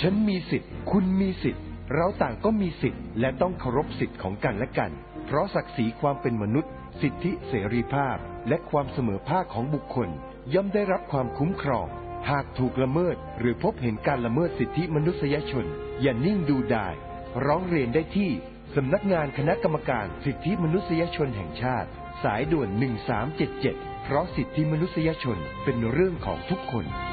ฉันมีสิทธิ์คุณมีสิทธิ์เราต่างก็มีสิทธิ์และต้องเคารพสิทธิ์ของกันและกันเพราะศักดิ์ศรีความเป็นมนุษย์สิทธิเสรีภาพและความเสมอภาคของบุคคลย่อมได้รับความคุ้มครองหากถูกละเมิดหรือพบเห็นการละเมิดสิทธิมนุษยชนอย่านิ่งดูดายร้องเรียนได้ที่สำนักงานคณะกรรมการสิทธิมนุษยชนแห่งชาติสายด่วน1377เพราะสิทธิมนุษยชนเป็นเรื่องของทุกคน